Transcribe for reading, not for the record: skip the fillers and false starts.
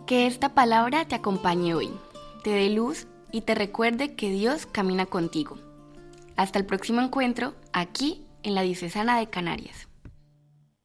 Que esta palabra te acompañe hoy, te dé luz y te recuerde que Dios camina contigo. Hasta el próximo encuentro aquí en la Diocesana de Canarias.